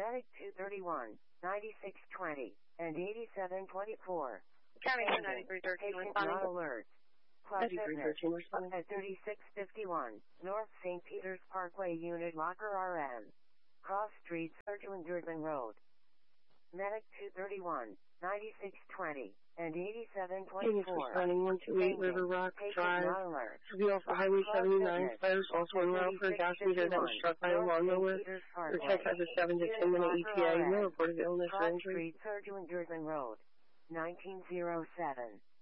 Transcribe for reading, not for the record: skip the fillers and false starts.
Medic 231, 9620, and 8724. County 29313, Patient responding. not alert. Plus at 3651, North St. Peter's Parkway, Unit Locker RN. Cross Street, Surgeon Durban Road. Medic 231, 9620, and 8724. Units responding 128 River Rock Drive. To be off of Highway 79, fires also en route for a gas meter that was struck by a lawnmower. Your tech has a 7 to 10 minute ETA. No reported illness or injury. Cross Street, Surgeon Durban Road. 1907.